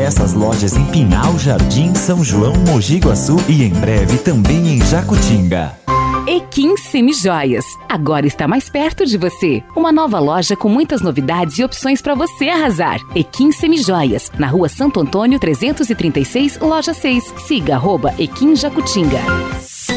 diversas lojas em Pinhal, Jardim, São João, Mogi Guaçu e em breve também em Jacutinga. Equim Semijoias, agora está mais perto de você. Uma nova loja com muitas novidades e opções para você arrasar. Equim Semijoias, na Rua Santo Antônio 336, Loja 6. Siga @Equim Jacutinga.